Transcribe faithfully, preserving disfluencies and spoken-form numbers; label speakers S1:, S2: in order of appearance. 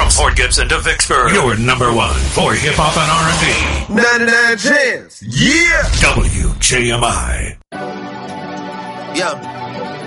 S1: From Fort Gibson to Vicksburg, your number one for hip-hop and R and B.
S2: ninety-nine Chance, yeah!
S1: W J M I.
S3: Yeah.